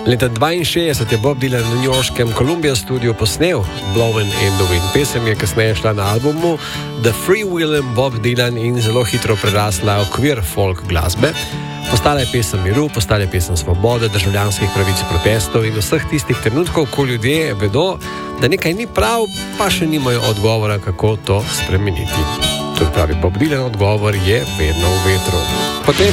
Leta 1962 je Bob Dylan v newyorškem Columbia studiu posnel Blowin' in the Wind. Pesem je kasneje šla na albumu The Freewheelin' Bob Dylan in zelo hitro prerasla okvir folk glasbe. Postala je pesem miru, postala je pesem svobode, državljanskih pravic, protestov in vseh tistih trenutkov, ko ljudje vedo, da nekaj ni prav, pa še nimajo odgovora, kako to spremeniti. To pravi Bob Dylan, odgovor je vedno v vetru. Potem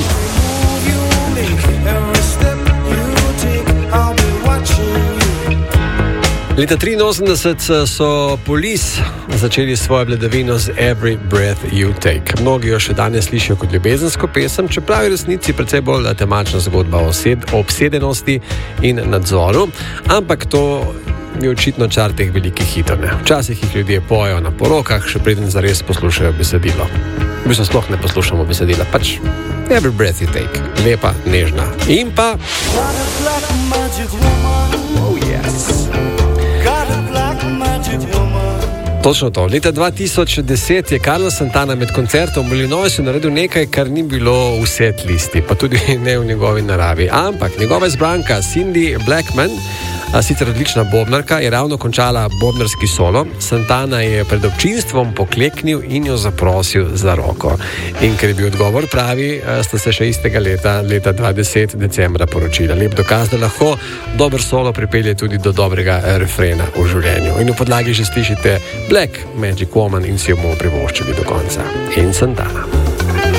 leta 1983 so Police začeli svojo vladavino z Every Breath You Take. Mnogi jo še danes slišijo kot ljubezensko pesem, čeprav je v resnici precej bolj temačna zgodba o obsedenosti in nadzoru, ampak to je očitno čar teh velikih hitov. Včasih jih ljudje pojejo na porokah, še preden zares poslušajo besedilo. V bistvu sploh ne poslušamo besedila, pač Every Breath You Take, lepa, nežna. In pa oh yes. Točno to. Leta 2010 je Carlos Santana med koncertom v Illinoisu naredil nekaj, kar ni bilo v set listi, pa tudi ne v njegovi naravi. Ampak njegova izbranka Cindy Blackman, sicer odlična bobnarka, je ravno končala bobnarski solo. Santana je pred občinstvom pokleknil in jo zaprosil za roko. In ker je bil odgovor pravi, sta se še istega leta 2010 decembra poročila. Lep dokaz, da lahko dober solo pripelje tudi do dobrega refrena v življenju. In v podlagi že slišite Black Magic Woman in si jo bomo privoščili do konca. In Santana.